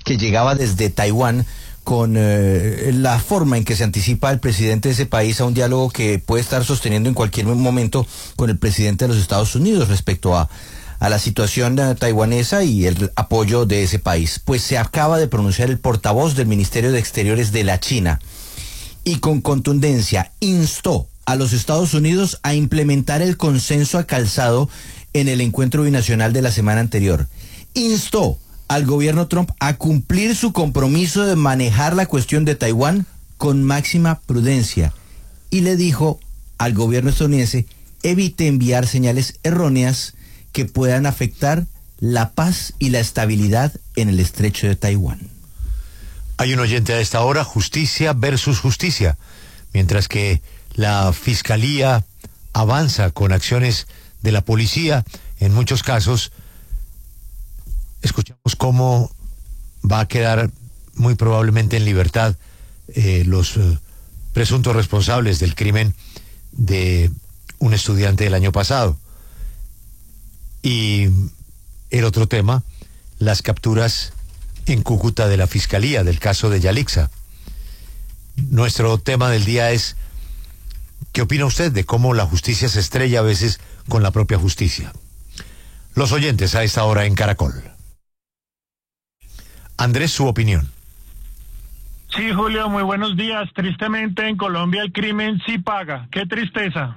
que llegaba desde Taiwán con la forma en que se anticipa el presidente de ese país a un diálogo que puede estar sosteniendo en cualquier momento con el presidente de los Estados Unidos respecto a la situación taiwanesa y el apoyo de ese país. Pues se acaba de pronunciar el portavoz del Ministerio de Exteriores de la China y con contundencia instó a los Estados Unidos a implementar el consenso alcanzado en el encuentro binacional de la semana anterior. Instó al gobierno Trump a cumplir su compromiso de manejar la cuestión de Taiwán con máxima prudencia y le dijo al gobierno estadounidense evite enviar señales erróneas que puedan afectar la paz y la estabilidad en el estrecho de Taiwán. Hay un oyente a esta hora, justicia versus justicia, mientras que la fiscalía avanza con acciones de la policía, en muchos casos escuchamos cómo va a quedar muy probablemente en libertad los presuntos responsables del crimen de un estudiante del año pasado. Y el otro tema, las capturas en Cúcuta de la Fiscalía del caso de Yalixa. Nuestro tema del día es, ¿qué opina usted de cómo la justicia se estrella a veces con la propia justicia? Los oyentes a esta hora en Caracol. Andrés, su opinión. Sí, Julio, muy buenos días. Tristemente en Colombia el crimen sí paga. ¡Qué tristeza!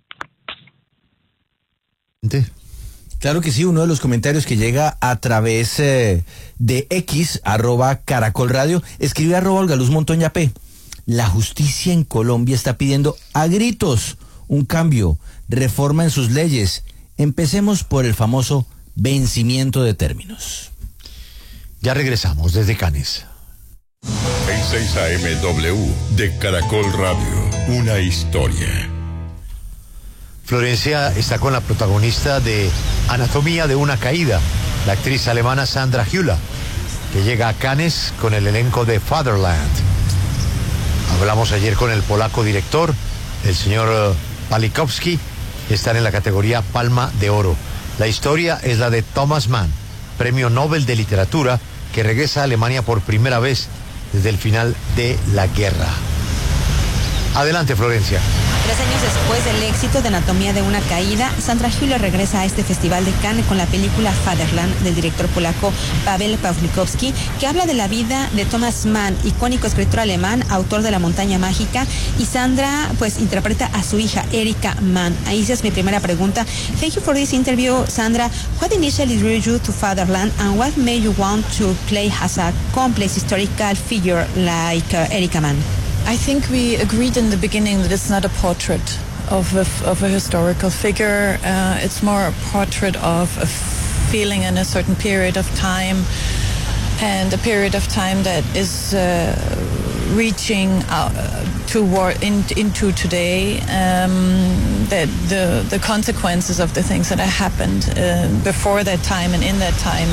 Claro que sí, uno de los comentarios que llega a través de X, @Caracol Radio, escribe @Olgaluz Montoña P. La justicia en Colombia está pidiendo a gritos un cambio, reforma en sus leyes. Empecemos por el famoso vencimiento de términos. Ya regresamos desde Cannes. En 6 AM de Caracol Radio, una historia. Florencia está con la protagonista de Anatomía de una caída, la actriz alemana Sandra Hüller, que llega a Cannes con el elenco de Fatherland. Hablamos ayer con el polaco director, el señor Palikowski, están en la categoría Palma de Oro. La historia es la de Thomas Mann, premio Nobel de Literatura, que regresa a Alemania por primera vez desde el final de la guerra. Adelante, Florencia. 3 años después del éxito de Anatomía de una caída, Sandra Hüller regresa a este festival de Cannes con la película Fatherland del director polaco Paweł Pawlikowski, que habla de la vida de Thomas Mann, icónico escritor alemán, autor de La montaña mágica, y Sandra pues interpreta a su hija Erika Mann. Ahí esa es mi primera pregunta. Thank you for this interview, Sandra. What initially drew you to Fatherland and what made you want to play as a complex historical figure like Erika Mann? I think we agreed in the beginning that it's not a portrait of a historical figure. It's more a portrait of a feeling in a certain period of time, and a period of time that is reaching out into today. That the consequences of the things that happened before that time and in that time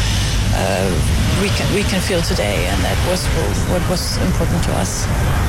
we can feel today, and that was what was important to us.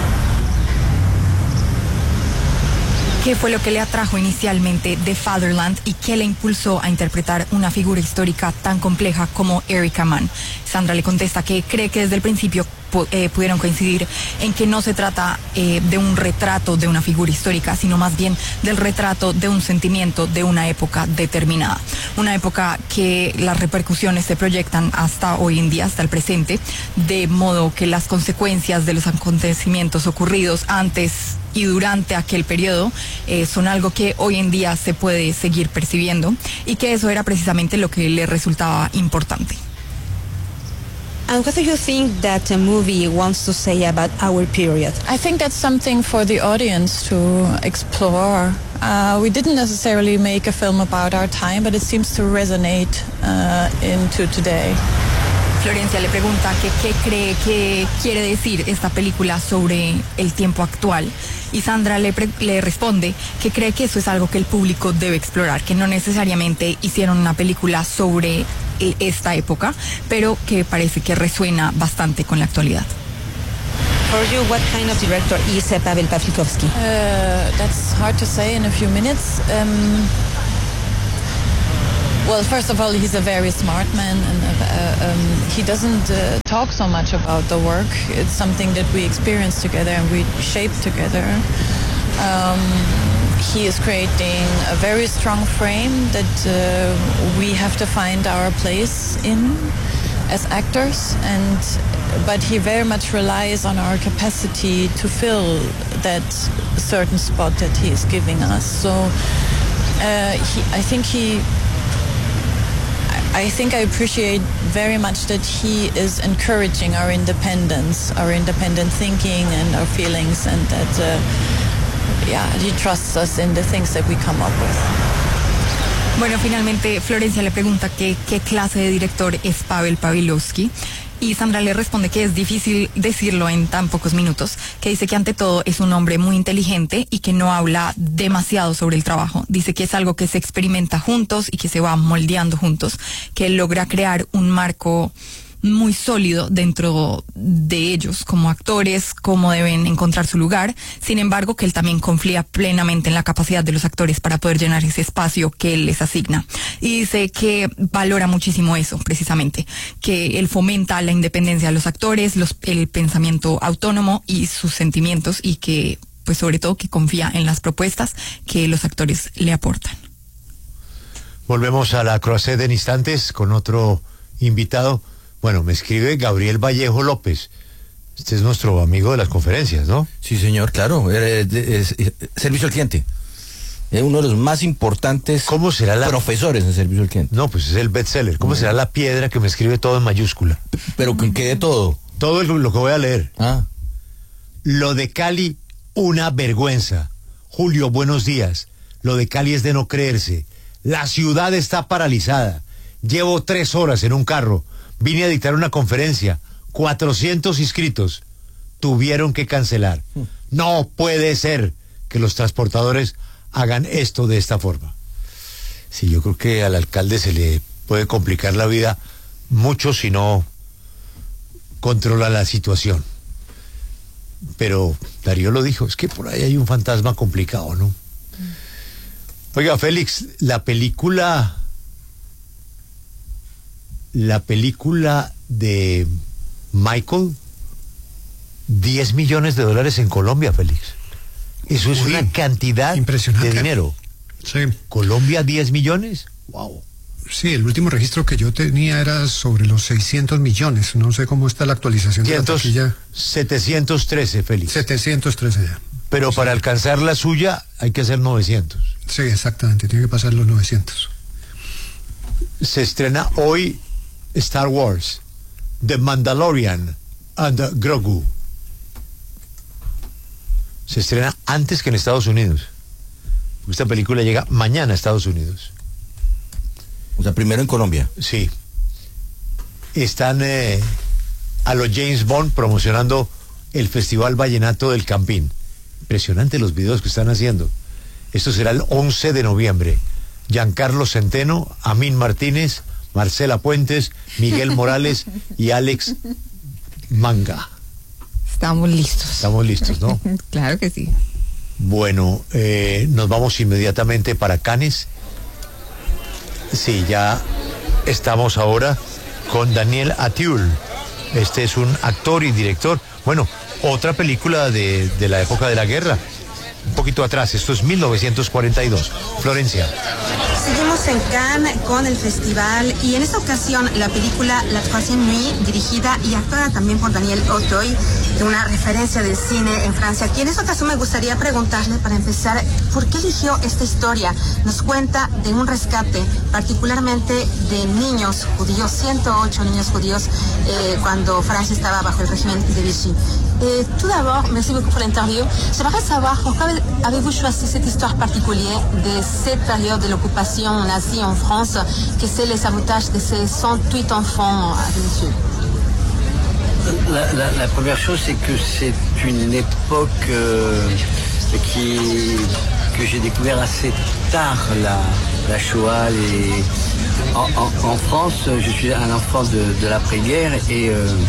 ¿Qué fue lo que le atrajo inicialmente de Fatherland y qué le impulsó a interpretar una figura histórica tan compleja como Erika Mann? Sandra le contesta que cree que desde el principio pudieron coincidir en que no se trata de un retrato de una figura histórica, sino más bien del retrato de un sentimiento de una época determinada. Una época que las repercusiones se proyectan hasta hoy en día, hasta el presente, de modo que las consecuencias de los acontecimientos ocurridos antes y durante aquel periodo son algo que hoy en día se puede seguir percibiendo, y que eso era precisamente lo que le resultaba importante. And what do you think that a movie wants to say about our period? I think that's something for the audience to explore. We didn't necessarily make a film about our time, but it seems to resonate into today. Florencia le pregunta que qué cree que quiere decir esta película sobre el tiempo actual, y Sandra le responde que cree que eso es algo que el público debe explorar, que no necesariamente hicieron una película sobre esta época, pero que parece que resuena bastante con la actualidad. For you, what kind of director is Paweł Pawlikowski? That's hard to say in a few minutes. Well, first of all, he's a very smart man, and he doesn't talk so much about the work. It's something that we experience together and we shape together. He is creating a very strong frame that we have to find our place in as actors, but he very much relies on our capacity to fill that certain spot that he is giving us. So I think I appreciate very much that he is encouraging our independent thinking and our feelings, and that he trusts us in the things that we come up with. Bueno, finalmente Florencia le pregunta qué clase de director es Pavel Pawlikowski, y Sandra le responde que es difícil decirlo en tan pocos minutos, que dice que ante todo es un hombre muy inteligente y que no habla demasiado sobre el trabajo. Dice que es algo que se experimenta juntos y que se va moldeando juntos, que él logra crear un marco muy sólido dentro de ellos como actores, cómo deben encontrar su lugar. Sin embargo, que él también confía plenamente en la capacidad de los actores para poder llenar ese espacio que él les asigna. Y dice que valora muchísimo eso, precisamente, que él fomenta la independencia de los actores, el pensamiento autónomo y sus sentimientos, y que, pues sobre todo, que confía en las propuestas que los actores le aportan. Volvemos a la Croisette en instantes con otro invitado. Bueno, me escribe Gabriel Vallejo López. Este es nuestro amigo de las conferencias, ¿no? Sí, señor, claro. Servicio al cliente. Es uno de los más importantes profesores en servicio al cliente. No, pues es el bestseller. ¿Cómo será la piedra que me escribe todo en mayúscula? Pero que quede todo. Todo lo que voy a leer. Lo de Cali, una vergüenza. Julio, buenos días. Lo de Cali es de no creerse. La ciudad está paralizada. Llevo 3 horas en un carro. Vine a dictar una conferencia, 400 inscritos, tuvieron que cancelar. No puede ser que los transportadores hagan esto de esta forma. Sí, yo creo que al alcalde se le puede complicar la vida mucho si no controla la situación. Pero Darío lo dijo, es que por ahí hay un fantasma complicado, ¿no? Oiga, Félix, la película de Michael, $10 millones en Colombia, Félix. Eso es una cantidad impresionante de dinero. Sí. Colombia, 10 millones. Wow. Sí, el último registro que yo tenía era sobre los 600 millones. No sé cómo está la actualización de la taquilla. 713, Félix. 713 ya. Pero para alcanzar la suya hay que hacer 900. Sí, exactamente. Tiene que pasar los 900. Se estrena hoy Star Wars, The Mandalorian and Grogu. Se estrena antes que en Estados Unidos. Esta película llega mañana a Estados Unidos. O sea, primero en Colombia. Sí. Están a los James Bond promocionando el Festival Vallenato del Campín. Impresionante los videos que están haciendo. Esto será el 11 de noviembre. Giancarlo Centeno, Amín Martínez, Marcela Puentes, Miguel Morales y Alex Manga. Estamos listos. Estamos listos, ¿no? Claro que sí. Bueno, nos vamos inmediatamente para Cannes. Sí, ya estamos ahora con Daniel Auteuil. Este es un actor y director. Bueno, otra película de la época de la guerra. Un poquito atrás, esto es 1942. Florencia. Seguimos en Cannes con el festival, y en esta ocasión la película La Troisième Nuit, dirigida y actuada también por Daniel Auteuil, una referencia del cine en Francia. Aquí en esta ocasión me gustaría preguntarle, para empezar, ¿por qué eligió esta historia? Nos cuenta de un rescate, particularmente de niños judíos, 108 niños judíos, cuando Francia estaba bajo el régimen de Vichy. Tout d'abord, merci beaucoup pour l'interview. J'aimerais savoir pourquoi avez-vous choisi cette histoire particulière de cette période de l'occupation nazie en France, que c'est le sabotage de ces 108 enfants à Vénissieux. La première chose, c'est que c'est une époque que j'ai découvert assez tard, la Shoah. En France, je suis un enfant de l'après-guerre, et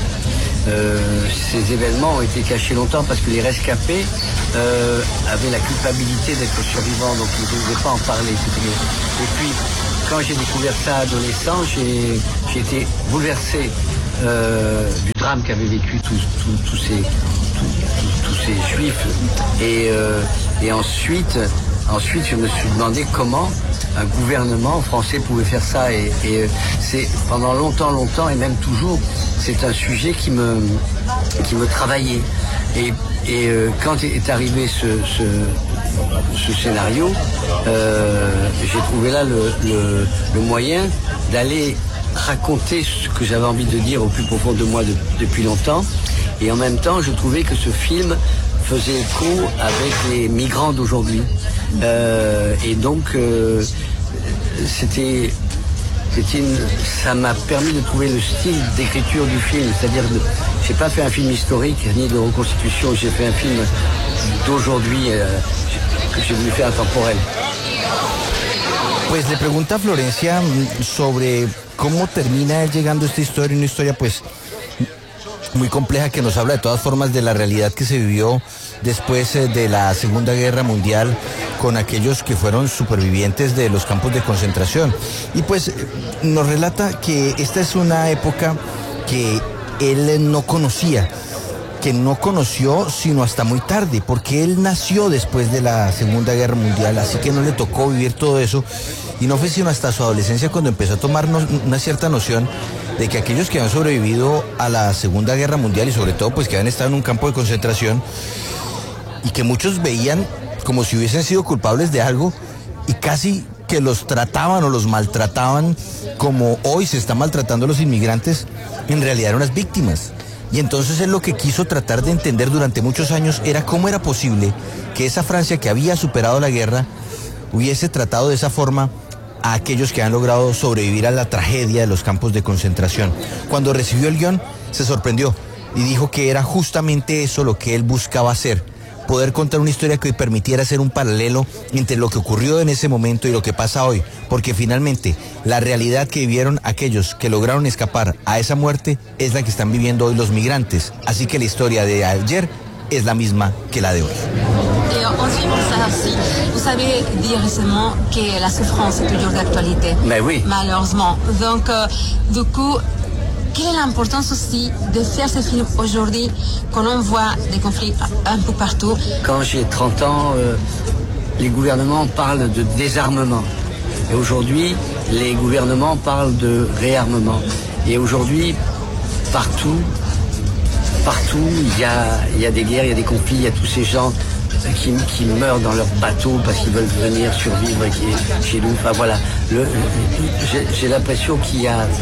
ces événements ont été cachés longtemps parce que les rescapés avaient la culpabilité d'être survivants, donc ils ne devaient pas en parler. Et puis, quand j'ai découvert ça adolescent, j'ai été bouleversé du drame qu'avaient vécu tous ces juifs. Et ensuite, je me suis demandé comment un gouvernement français pouvait faire ça. Et c'est pendant longtemps, et même toujours, c'est un sujet qui me travaillait. Et quand est arrivé ce scénario, j'ai trouvé là le moyen d'aller raconter ce que j'avais envie de dire au plus profond de moi depuis longtemps. Et en même temps, je trouvais que ce film faisait écho avec les migrants d'aujourd'hui. Et donc, ça m'a permis de trouver le style d'écriture du film. C'est-à-dire, j'ai pas fait un film historique ni de reconstitution. J'ai fait un film d'aujourd'hui que j'ai voulu faire intemporel. Pues le pregunta a Florencia sobre cómo termina él llegando a esta historia, una historia pues muy compleja que nos habla de todas formas de la realidad que se vivió después de la Segunda Guerra Mundial con aquellos que fueron supervivientes de los campos de concentración. Y pues nos relata que esta es una época que él no conocía, que no conoció sino hasta muy tarde, porque él nació después de la Segunda Guerra Mundial, así que no le tocó vivir todo eso, y no fue sino hasta su adolescencia cuando empezó a tomar una cierta noción de que aquellos que habían sobrevivido a la Segunda Guerra Mundial, y sobre todo pues que habían estado en un campo de concentración, y que muchos veían como si hubiesen sido culpables de algo, y casi que los trataban o los maltrataban como hoy se está maltratando a los inmigrantes, en realidad eran unas víctimas. Y entonces él lo que quiso tratar de entender durante muchos años era cómo era posible que esa Francia que había superado la guerra hubiese tratado de esa forma a aquellos que han logrado sobrevivir a la tragedia de los campos de concentración. Cuando recibió el guión, se sorprendió y dijo que era justamente eso lo que él buscaba hacer, poder contar una historia que permitiera hacer un paralelo entre lo que ocurrió en ese momento y lo que pasa hoy, porque finalmente la realidad que vivieron aquellos que lograron escapar a esa muerte es la que están viviendo hoy los migrantes, así que la historia de ayer es la misma que la de hoy. Et ensuite, pour savoir si vous savez dire récemment que la souffrance est toujours d'actualité. Mais oui. Malheureusement. Donc, du coup, quelle est l'importance aussi de faire ce film aujourd'hui quand on voit des conflits un peu partout? Quand j'ai 30 ans, les gouvernements parlent de désarmement. Et aujourd'hui, les gouvernements parlent de réarmement. Et aujourd'hui, partout, il y a des guerres, il y a des conflits, il y a tous ces gens qui meurent dans leur bateau parce qu'ils veulent venir survivre chez nous. Enfin voilà, j'ai l'impression qu'il y a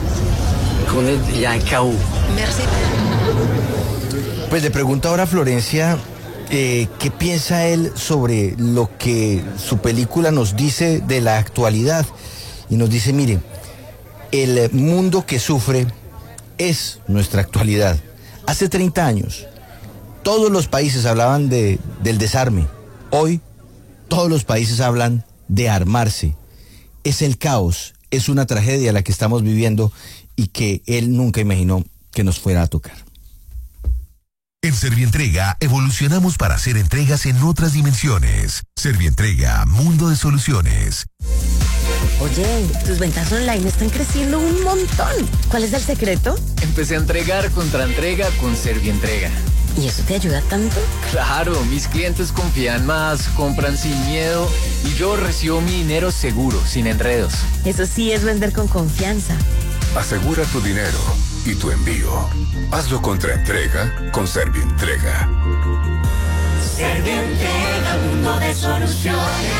un chaos. Merci. Pues le pregunto ahora a Florencia qué piensa él sobre lo que su película nos dice de la actualidad. Y nos dice, mire, el mundo que sufre es nuestra actualidad. Hace 30 años, todos los países hablaban del desarme. Hoy, todos los países hablan de armarse. Es el caos, es una tragedia la que estamos viviendo y que él nunca imaginó que nos fuera a tocar. En Servientrega evolucionamos para hacer entregas en otras dimensiones. Servientrega, mundo de soluciones. Oye, tus ventas online están creciendo un montón. ¿Cuál es el secreto? Empecé a entregar contra entrega con Servientrega. ¿Y eso te ayuda tanto? Claro, mis clientes confían más, compran sin miedo y yo recibo mi dinero seguro, sin enredos. Eso sí es vender con confianza. Asegura tu dinero y tu envío. Hazlo contra entrega con Servientrega. Servientrega, mundo de soluciones.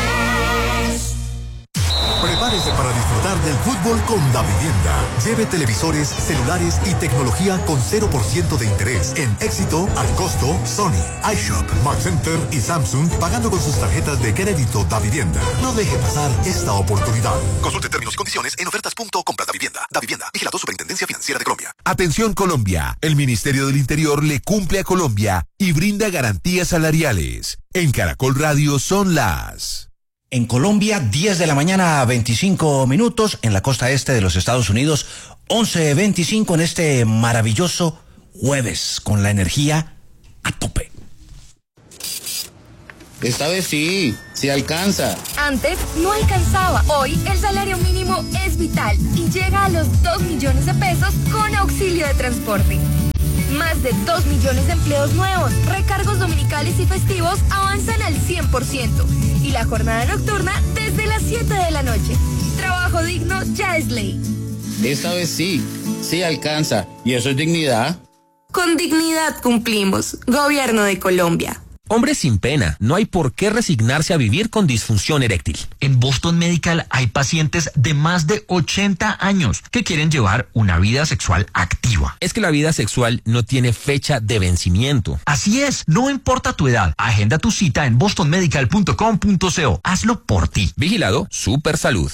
Prepárese para disfrutar del fútbol con Davivienda. Lleve televisores, celulares y tecnología con 0% de interés en Éxito, Al Costo, Sony, iShop, Mark Center y Samsung, pagando con sus tarjetas de crédito Davivienda. No deje pasar esta oportunidad. Consulte términos y condiciones en ofertas.compra Davivienda. Davivienda, vigilado Superintendencia Financiera de Colombia. Atención Colombia, el Ministerio del Interior le cumple a Colombia y brinda garantías salariales. En Caracol Radio son las... En Colombia, 10 de la mañana, 25 minutos. En la costa este de los Estados Unidos, 11:25 en este maravilloso jueves, con la energía a tope. Esta vez sí alcanza. Antes no alcanzaba. Hoy el salario mínimo es vital y llega a los 2 millones de pesos con auxilio de transporte. Más de 2 millones de empleos nuevos, recargos dominicales y festivos avanzan al 100%. Y la jornada nocturna desde las 7 de la noche. Trabajo digno ya es ley. Esta vez sí alcanza. ¿Y eso es dignidad? Con dignidad cumplimos. Gobierno de Colombia. Hombre sin pena, no hay por qué resignarse a vivir con disfunción eréctil. En Boston Medical hay pacientes de más de 80 años que quieren llevar una vida sexual activa. Es que la vida sexual no tiene fecha de vencimiento. Así es, no importa tu edad. Agenda tu cita en bostonmedical.com.co. Hazlo por ti. Vigilado Super Salud.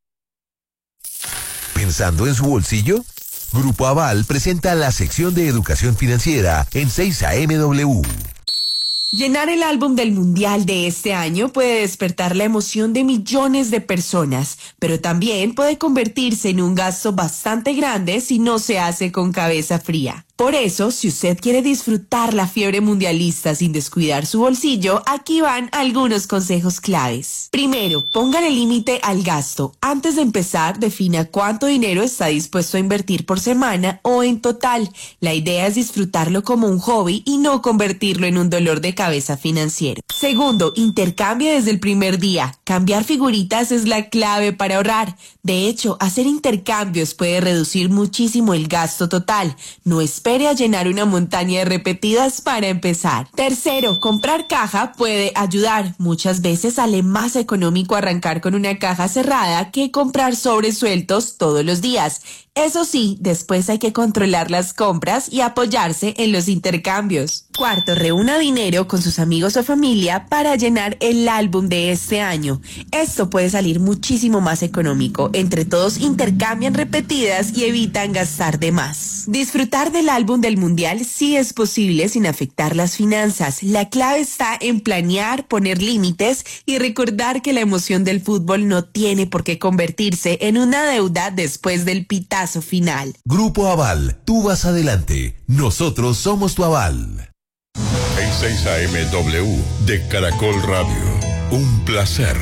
¿Pensando en su bolsillo? Grupo Aval presenta la sección de educación financiera en 6am. Llenar el álbum del Mundial de este año puede despertar la emoción de millones de personas, pero también puede convertirse en un gasto bastante grande si no se hace con cabeza fría. Por eso, si usted quiere disfrutar la fiebre mundialista sin descuidar su bolsillo, aquí van algunos consejos claves. Primero, póngale límite al gasto. Antes de empezar, defina cuánto dinero está dispuesto a invertir por semana o en total. La idea es disfrutarlo como un hobby y no convertirlo en un dolor de cabeza financiero. Segundo, intercambie desde el primer día. Cambiar figuritas es la clave para ahorrar. De hecho, hacer intercambios puede reducir muchísimo el gasto total. No espere a llenar una montaña de repetidas para empezar. Tercero, comprar caja puede ayudar. Muchas veces sale más económico arrancar con una caja cerrada que comprar sobres sueltos todos los días. Eso sí, después hay que controlar las compras y apoyarse en los intercambios. Cuarto, reúna dinero con sus amigos o familia para llenar el álbum de este año. Esto puede salir muchísimo más económico. Entre todos intercambian repetidas y evitan gastar de más. Disfrutar del álbum del Mundial sí es posible sin afectar las finanzas. La clave está en planear, poner límites y recordar que la emoción del fútbol no tiene por qué convertirse en una deuda después del pitazo final. Grupo Aval, tú vas adelante, nosotros somos tu aval. En 6amW de Caracol Radio, un placer.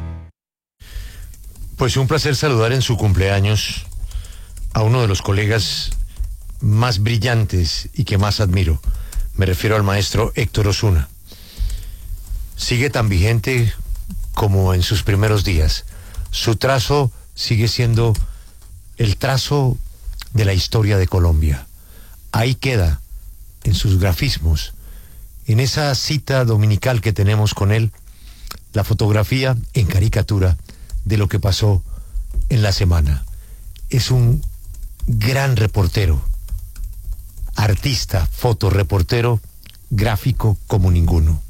Pues un placer saludar en su cumpleaños a uno de los colegas más brillantes y que más admiro. Me refiero al maestro Héctor Osuna. Sigue tan vigente como en sus primeros días. Su trazo sigue siendo el trazo de la historia de Colombia. Ahí queda, en sus grafismos, en esa cita dominical que tenemos con él, la fotografía en caricatura de lo que pasó en la semana. Es un gran reportero, artista, fotoreportero, gráfico como ninguno.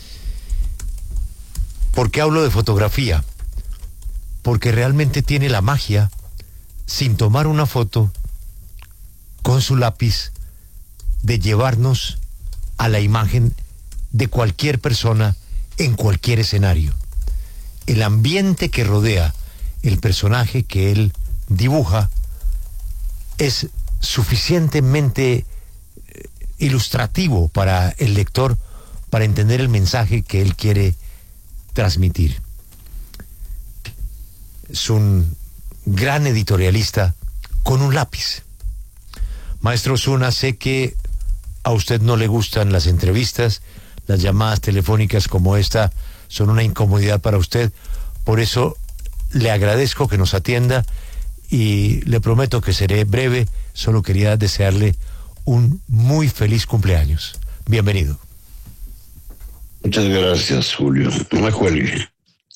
¿Por qué hablo de fotografía? Porque realmente tiene la magia, sin tomar una foto, con su lápiz, de llevarnos a la imagen de cualquier persona en cualquier escenario. El ambiente que rodea el personaje que él dibuja es suficientemente ilustrativo para el lector para entender el mensaje que él quiere transmitir. Es un gran editorialista con un lápiz. Maestro Osuna, sé que a usted no le gustan las entrevistas, las llamadas telefónicas como esta son una incomodidad para usted, por eso le agradezco que nos atienda y le prometo que seré breve. Solo quería desearle un muy feliz cumpleaños. Bienvenido. Muchas gracias, Julio. No me cuelgue.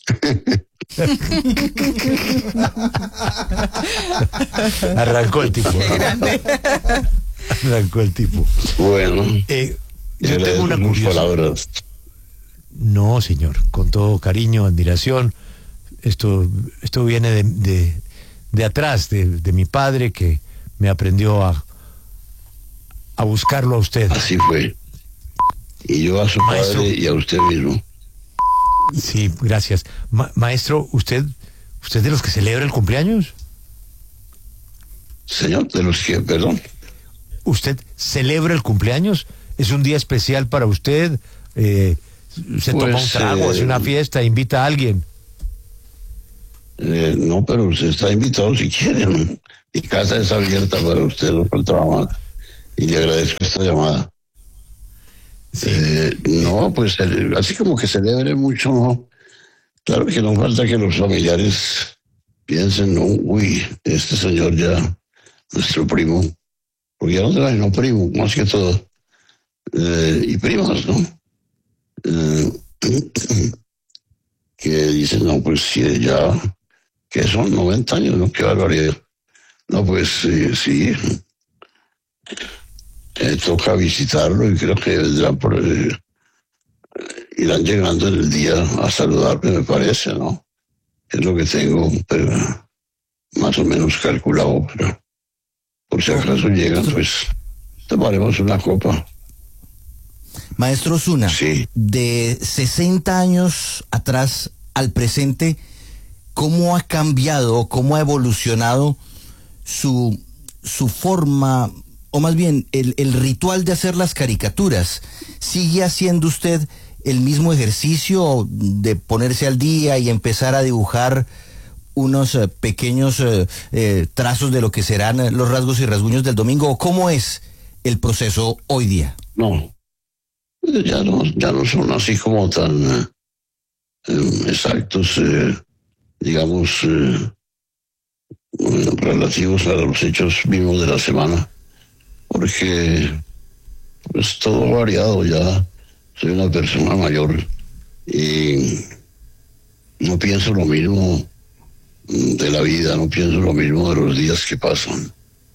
Arrancó el tipo. Arrancó el tipo. Bueno. Yo tengo una curiosidad. No, señor. Con todo cariño, admiración. Esto viene de atrás, de mi padre, que me aprendió a buscarlo a usted. Así fue. Y yo a su maestro, padre y a usted mismo. Sí, gracias. Maestro, ¿usted de los que celebra el cumpleaños? Señor, de los que, perdón. ¿Usted celebra el cumpleaños? ¿Es un día especial para usted? Se toma un trago, hace una fiesta, invita a alguien. No, pero usted está invitado si quiere, ¿no? Mi casa es abierta para usted, lo faltaba más. Y le agradezco esta llamada. Sí. No, pues así como que celebre mucho, ¿no? Claro que no falta que los familiares piensen, no, uy, este señor ya, nuestro primo, porque ya no te no primo, más que todo, y primas, ¿no? Que dicen, no, pues si ya, que son 90 años, ¿no? Qué barbaridad. No, pues sí. Toca visitarlo y creo que vendrán irán llegando en el día a saludarme, me parece, ¿no? Es lo que tengo más o menos calculado, pero por si acaso llegan, pues tomaremos una copa. Maestro Osuna, sí. De 60 años atrás al presente, ¿cómo ha cambiado, cómo ha evolucionado su forma, o más bien el ritual de hacer las caricaturas? ¿Sigue haciendo usted el mismo ejercicio de ponerse al día y empezar a dibujar unos pequeños trazos de lo que serán los rasgos y rasguños del domingo? ¿O cómo es el proceso hoy día? No, ya no son así como tan exactos, digamos, relativos a los hechos mismos de la semana, porque pues todo variado. Ya soy una persona mayor y no pienso lo mismo de la vida, no pienso lo mismo de los días que pasan.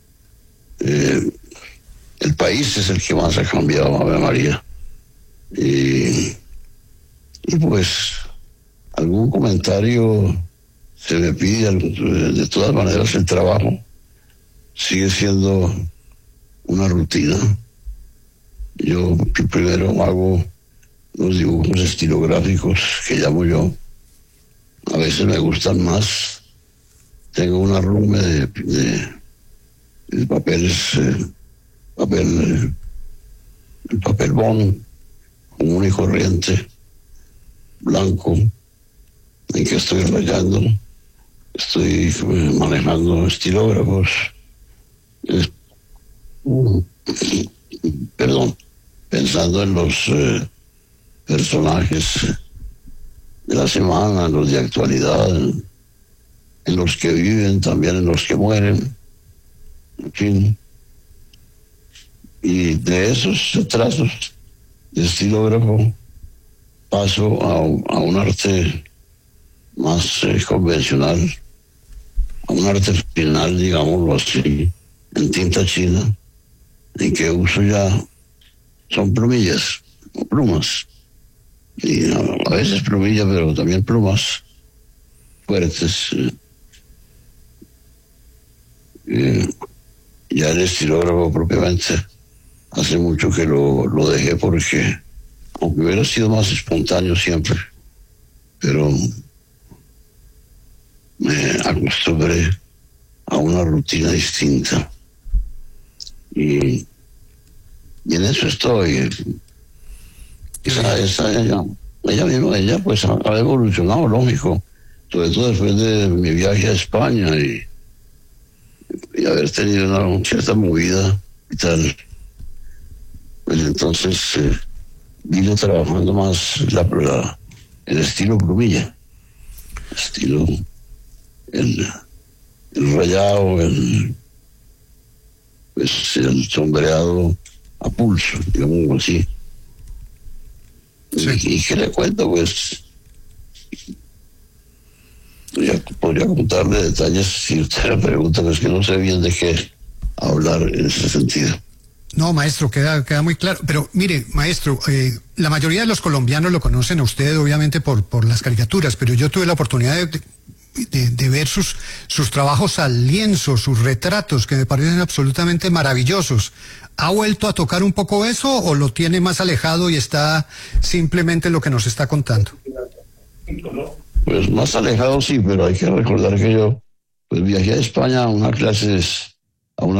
El país es el que más ha cambiado, Ave María, y pues algún comentario se me pide. De todas maneras, el trabajo sigue siendo una rutina. Yo primero hago los dibujos estilográficos, que llamo yo. A veces me gustan más. Tengo un arrume de papeles, papel bond común y corriente, blanco, en que estoy rayando. Estoy manejando estilógrafos. Pensando en los personajes de la semana, en los de actualidad, en los que viven, también en los que mueren, en fin. Y de esos trazos de estilógrafo paso a un arte más convencional, a un arte final, digámoslo así, en tinta china, en que uso ya son plumillas o plumas, y a veces plumillas, pero también plumas fuertes. Ya el estilógrafo propiamente hace mucho que lo dejé, porque aunque hubiera sido más espontáneo siempre, pero me acostumbré a una rutina distinta y en eso estoy. Ella pues ha evolucionado, lógico, sobre todo después de mi viaje a España y haber tenido una cierta movida y tal. Pues entonces vine trabajando más el estilo plumilla, estilo el rayado, el sombreado a pulso, digamos así. Sí. Y que le cuento, pues podría contarle detalles si usted me pregunta, pues que no sé bien de qué hablar en ese sentido. No, maestro, queda muy claro. Pero mire, maestro, la mayoría de los colombianos lo conocen a usted, obviamente, por las caricaturas, pero yo tuve la oportunidad de ver sus trabajos al lienzo, sus retratos, que me parecen absolutamente maravillosos. ¿Ha vuelto a tocar un poco eso o lo tiene más alejado y está simplemente lo que nos está contando? Pues más alejado sí, pero hay que recordar que yo pues viajé a España a unas clases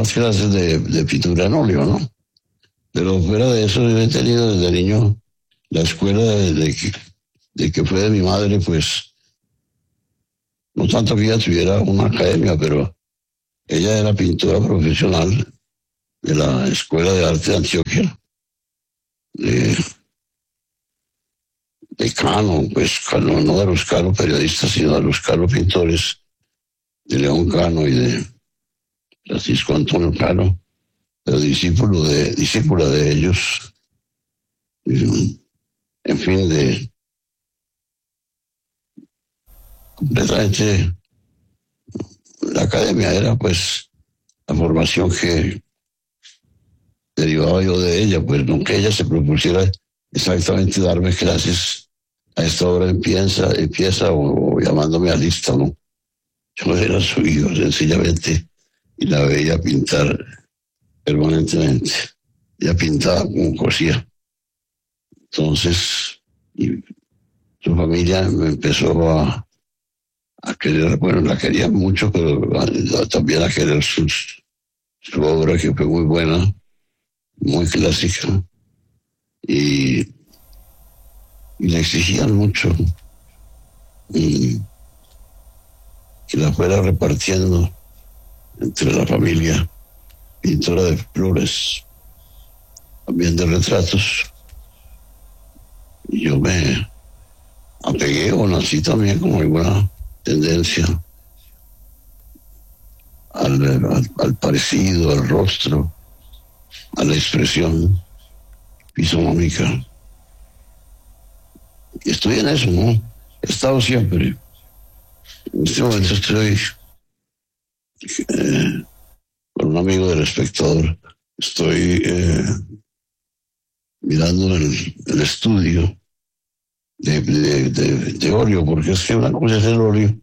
de pintura en óleo, ¿no? Pero fuera de eso yo he tenido desde niño la escuela de que fue de mi madre, pues, no tanto que ella tuviera una academia, pero ella era pintora profesional de la Escuela de Arte de Antioquia, de Cano, pues no de los Cano periodistas, sino de los Cano pintores, de León Cano y de Francisco Antonio Cano, pero discípula de ellos, en fin, completamente la academia era pues la formación que derivaba yo de ella, pues nunca ella se propusiera exactamente darme clases a esta hora empieza o llamándome a lista, ¿no? Yo era su hijo sencillamente y la veía pintar permanentemente. Ella pintaba como cosía. Entonces, su familia me empezó a querer, bueno, la quería mucho, pero también a querer su obra, que fue muy buena, muy clásica, y le exigían mucho y que la fuera repartiendo entre la familia, pintora de flores, también de retratos. Y yo me apegué o nací también con alguna tendencia al parecido, al rostro, a la expresión fisonómica. Y estoy en eso, ¿no? He estado siempre. En este momento estoy con un amigo del Espectador. Estoy mirando el estudio de óleo, porque es que una cosa es el óleo,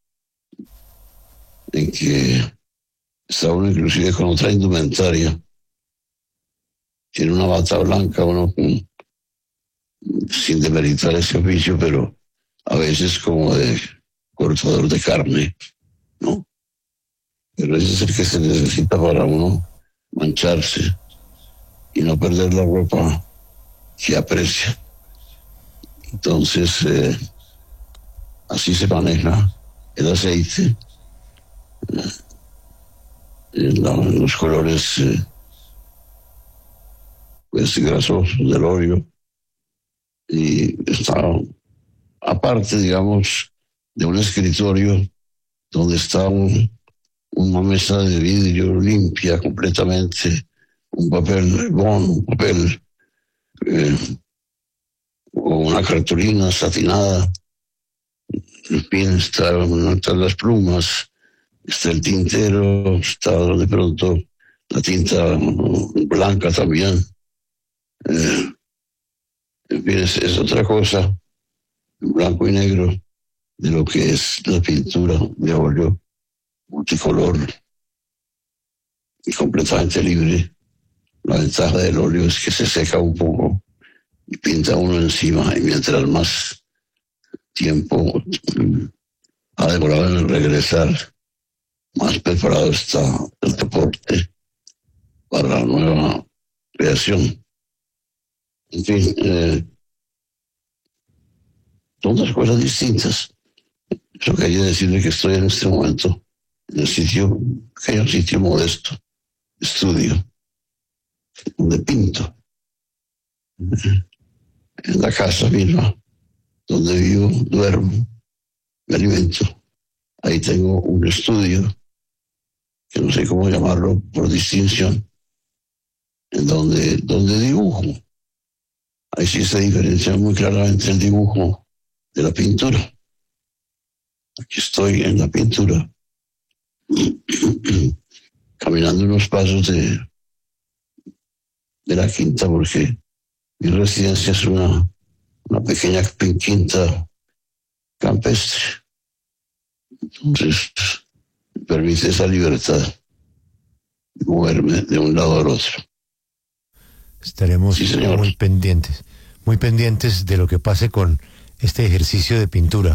en que está uno inclusive con otra indumentaria. Tiene una bata blanca, uno sin demeritar ese oficio, pero a veces como de cortador de carne, ¿no? Pero ese es el que se necesita para uno mancharse y no perder la ropa que aprecia. Entonces, así se maneja el aceite, los colores pues grasosos del óleo, y está aparte, digamos, de un escritorio donde está una mesa de vidrio limpia completamente, un papel un papel o una cartulina satinada, en fin, están las plumas, está el tintero, está de pronto la tinta blanca también. En fin, es otra cosa, blanco y negro, de lo que es la pintura de óleo multicolor y completamente libre. La ventaja del óleo es que se seca un poco y pinta uno encima, y mientras más tiempo ha demorado en regresar, más preparado está el deporte para la nueva creación. En fin, son dos cosas distintas. Eso quería decirle que estoy en este momento en el sitio, pequeño sitio modesto, estudio, donde pinto. En la casa misma, donde vivo, duermo, me alimento. Ahí tengo un estudio, que no sé cómo llamarlo por distinción, en donde dibujo. Ahí sí se diferencia muy claramente el dibujo de la pintura. Aquí estoy en la pintura, caminando unos pasos de la quinta, porque mi residencia es una pequeña quinta campestre. Entonces, me permite esa libertad de moverme de un lado al otro. Estaremos muy pendientes de lo que pase con este ejercicio de pintura.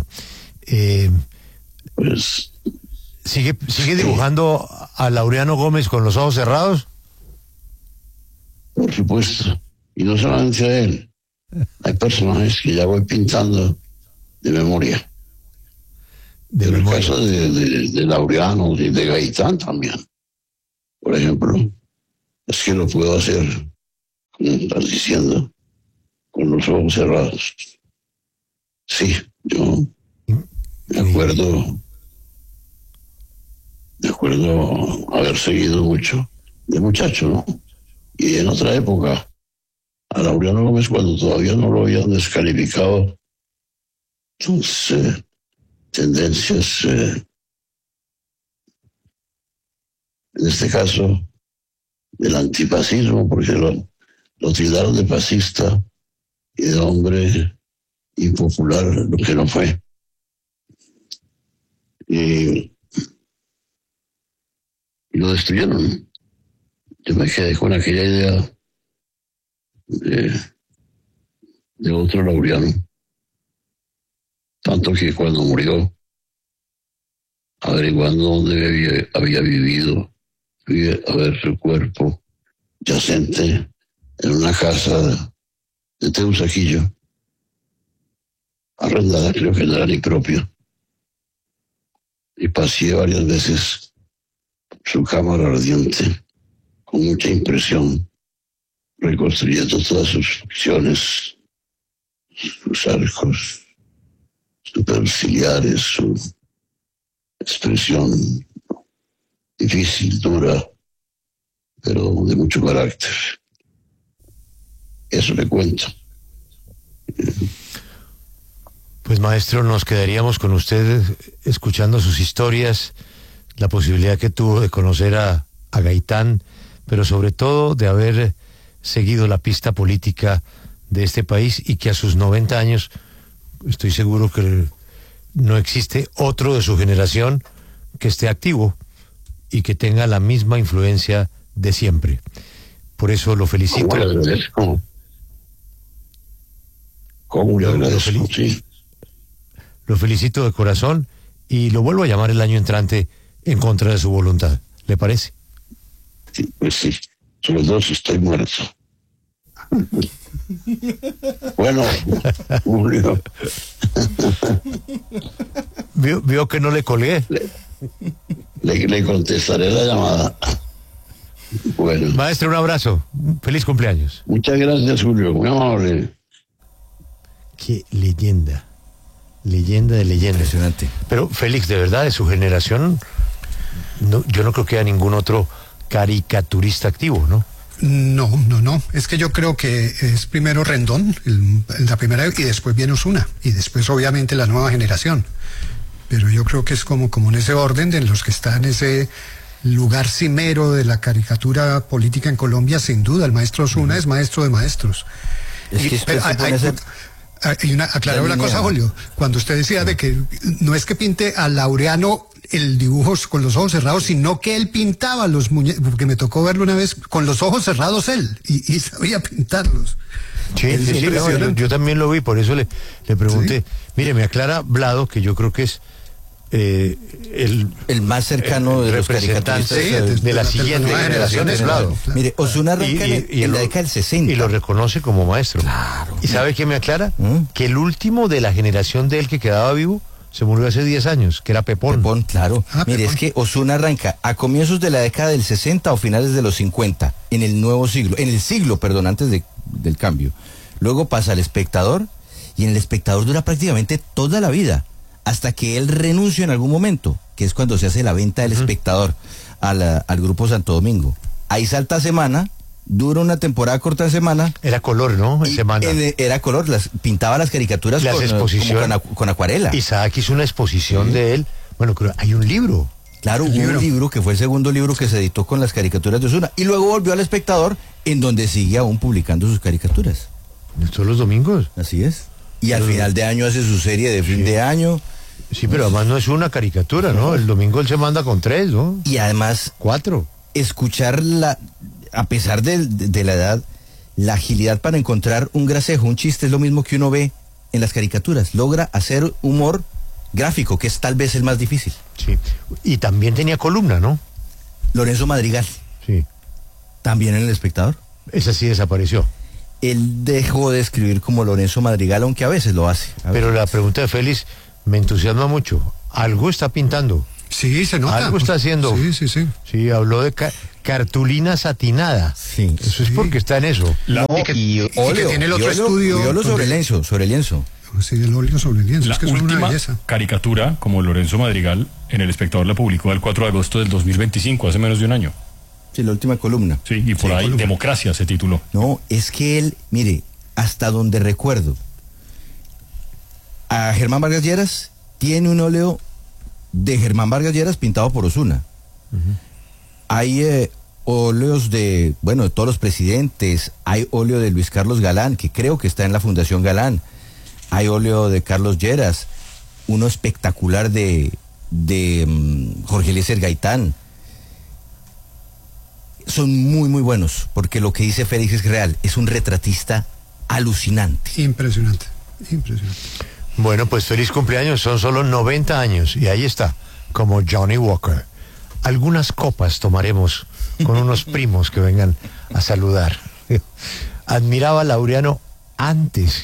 Pues, ¿Sigue dibujando a Laureano Gómez con los ojos cerrados? Por supuesto, y no solamente a él, Hay personajes que ya voy pintando de memoria. En el caso de Laureano y de Gaitán también, por ejemplo, es que lo puedo hacer, como estás diciendo, con los ojos cerrados. Sí, yo me acuerdo haber seguido mucho de muchacho, ¿no? Y en otra época, a Laureano Gómez, cuando todavía no lo habían descalificado, sus tendencias, en este caso, del antifascismo, porque lo tildaron de fascista y de hombre impopular, lo que no fue. Y lo destruyeron. Yo me quedé con aquella idea de otro Laureano. Tanto que cuando murió, averiguando dónde había vivido, a ver su cuerpo yacente en una casa de Teusaquillo, arrendada, creo que no era ni propia. Y pasé varias veces su cámara ardiente, con mucha impresión, reconstruyendo todas sus facciones, sus arcos superciliares, su expresión difícil, dura, pero de mucho carácter. Eso le cuento. Pues maestro, nos quedaríamos con usted escuchando sus historias, la posibilidad que tuvo de conocer a Gaitán, pero sobre todo de haber seguido la pista política de este país y que a sus 90 años estoy seguro que no existe otro de su generación que esté activo y que tenga la misma influencia de siempre. Por eso lo felicito. ¿Cómo le agradezco? ¿Cómo le agradezco? Sí. Lo felicito de corazón y lo vuelvo a llamar el año entrante en contra de su voluntad. ¿Le parece? Sí, pues sí. Sobre todo si estoy muerto. Bueno, Julio. ¿Vio que no le colgué? Le contestaré la llamada. Bueno. Maestro, un abrazo. Feliz cumpleaños. Muchas gracias, Julio. Muy amable. Qué leyenda. Leyenda de leyenda. Impresionante. Pero Félix, de verdad, de su generación, yo no creo que haya ningún otro caricaturista activo, ¿no? No. Es que yo creo que es primero Rendón, la primera, y después viene Osuna, y después obviamente la nueva generación. Pero yo creo que es como en ese orden de los que están en ese lugar cimero de la caricatura política en Colombia, sin duda. El maestro Osuna es maestro de maestros. Aclarar una cosa, Julio. Cuando usted decía de que no es que pinte a Laureano el dibujo con los ojos cerrados, sino que él pintaba los muñecos, porque me tocó verlo una vez con los ojos cerrados él, y sabía pintarlos. Sí, yo también lo vi, por eso le pregunté. ¿Sí? Mire, me aclara Vlado, que yo creo que es el más cercano de los caricaturistas de la siguiente generación es Vlado. Mire, Osuna arranca en la década del 60. Y lo reconoce como maestro. Claro. ¿Y sabe qué me aclara? Que el último de la generación de él que quedaba vivo se murió hace 10 años, que era Pepón. Pepón, claro. Mire, Pepón. es que Osuna arranca a comienzos de la década del 60 o finales de los 50, en el siglo, antes del cambio. Luego pasa al Espectador, y en el Espectador dura prácticamente toda la vida, hasta que él renuncia en algún momento, que es cuando se hace la venta del Espectador al Grupo Santo Domingo. Ahí salta a Semana, dura una temporada corta en Semana. Era color, ¿no? En Semana. Era color, pintaba las caricaturas con acuarela. Isaac hizo una exposición de él. Bueno, creo hay un libro. Claro, hubo un libro que fue el segundo libro que se editó con las caricaturas de Osuna. Y luego volvió al Espectador, en donde sigue aún publicando sus caricaturas. ¿Todos los domingos? Así es. Y al final de año hace su serie de fin de año. Sí, pero además no es una caricatura, ¿no? El domingo él se manda con 3, ¿no? Y además 4. Escuchar a pesar de la edad, la agilidad para encontrar un gracejo, un chiste, es lo mismo que uno ve en las caricaturas. Logra hacer humor gráfico, que es tal vez el más difícil. Sí. Y también tenía columna, ¿no? Lorenzo Madrigal. Sí. También en El Espectador. Esa sí desapareció. él dejó de escribir como Lorenzo Madrigal, aunque a veces lo hace. Pero la pregunta de Félix me entusiasma mucho. Algo está pintando. Sí, se nota. Algo está haciendo. Sí. Sí, habló de cartulina satinada. Sí. Eso es porque está en eso. Y óleo, que tiene el otro estudio. Y óleo sobre lienzo. Sí, el óleo sobre lienzo. Es que es una última belleza. caricatura, como Lorenzo Madrigal, en El Espectador la publicó el 4 de agosto del 2025, hace menos de un año. Sí, la última columna. Sí, y por ahí columna. Democracia se tituló. No, es que él, mire, hasta donde recuerdo, a Germán Vargas Lleras tiene un óleo de Germán Vargas Lleras pintado por Osuna. Hay óleos de todos los presidentes. Hay óleo de Luis Carlos Galán, que creo que está en la Fundación Galán. Hay óleo de Carlos Lleras, uno espectacular de Jorge Eliezer Gaitán. Son muy, muy buenos, porque lo que dice Félix es real. Es un retratista alucinante. Impresionante. Bueno, pues feliz cumpleaños, son solo 90 años y ahí está, como Johnny Walker. Algunas copas tomaremos con unos primos que vengan a saludar. Admiraba a Laureano antes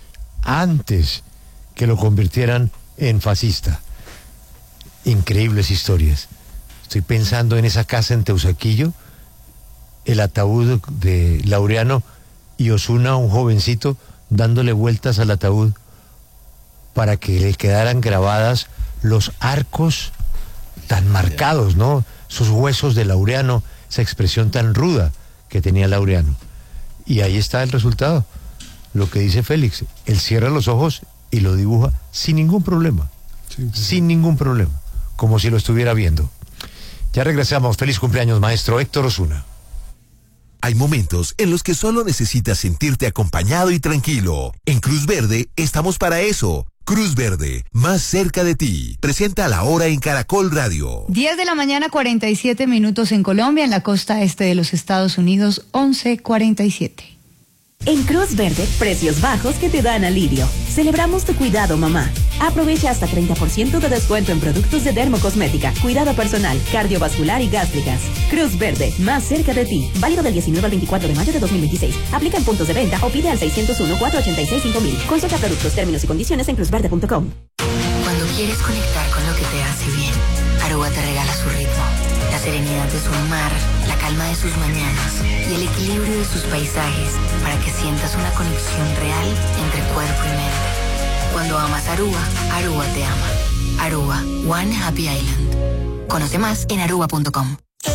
que lo convirtieran en fascista. Increíbles historias. Estoy pensando en esa casa en Teusaquillo, el ataúd de Laureano y Osuna, un jovencito, dándole vueltas al ataúd para que le quedaran grabadas los arcos tan marcados, ¿no? Esos huesos de Laureano, esa expresión tan ruda que tenía Laureano. Y ahí está el resultado. Lo que dice Félix, él cierra los ojos y lo dibuja sin ningún problema. Sin ningún problema. Como si lo estuviera viendo. Ya regresamos. Feliz cumpleaños, maestro Héctor Osuna. Hay momentos en los que solo necesitas sentirte acompañado y tranquilo. En Cruz Verde estamos para eso. Cruz Verde, más cerca de ti. Presenta La Hora en Caracol Radio. 10 de la mañana, 47 minutos en Colombia, en la costa este de los Estados Unidos, 11:47. En Cruz Verde, precios bajos que te dan alivio. Celebramos tu cuidado, mamá. Aprovecha hasta 30% de descuento en productos de dermocosmética, cuidado personal, cardiovascular y gástricas. Cruz Verde, más cerca de ti. Válido del 19 al 24 de mayo de 2026. Aplica en puntos de venta o pide al 601-486-5000. Consulta productos, términos y condiciones en cruzverde.com. Cuando quieres conectar con lo que te hace bien, Aruba te regala su ritmo. La serenidad de su mar, la calma de sus mañanas y el equilibrio de sus paisajes para que sientas una conexión real entre cuerpo y mente. Cuando amas Aruba, Aruba te ama. Aruba, One Happy Island. Conoce más en aruba.com.